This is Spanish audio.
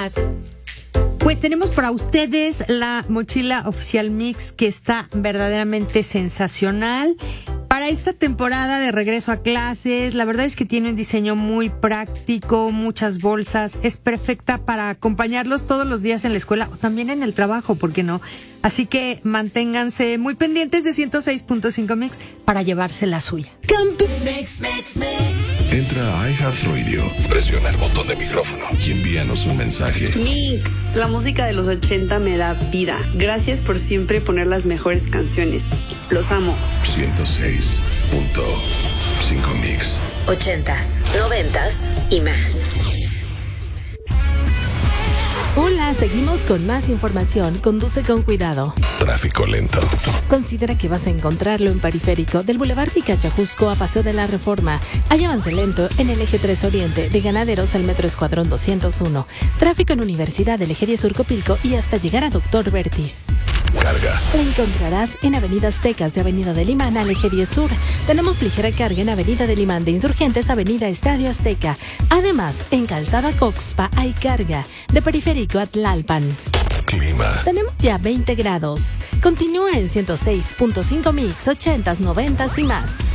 más. Pues tenemos para ustedes la mochila oficial Mix, que está verdaderamente sensacional. Para esta temporada de regreso a clases, la verdad es que tiene un diseño muy práctico, muchas bolsas, es perfecta para acompañarlos todos los días en la escuela o también en el trabajo, ¿por qué no? Así que manténganse muy pendientes de 106.5 Mix para llevarse la suya. Entra a iHeartRadio, presiona el botón de micrófono y envíanos un mensaje. Mix, la música de los 80 me da vida. Gracias por siempre poner las mejores canciones. Los amo. 106.5 Mix. 80s, 90s y más. Hola, seguimos con más información. Conduce con cuidado. Tráfico lento. Considera que vas a encontrarlo en Periférico, del Boulevard Picachajusco a Paseo de la Reforma. Hay avance lento en el eje 3 Oriente, de Ganaderos al Metro Escuadrón 201. Tráfico en Universidad del eje 10 Surcopilco y hasta llegar a Doctor Vertis. Carga. La encontrarás en Avenida Aztecas de Avenida del Imán al eje 10 Sur. Tenemos ligera carga en Avenida del Imán de Insurgentes, Avenida Estadio Azteca. Además, en Calzada Coxpa hay carga. De Periférico a Tlalpan. Clima. Tenemos ya 20 grados. Continúa en 106.5 Mix, 80s, 90s y más.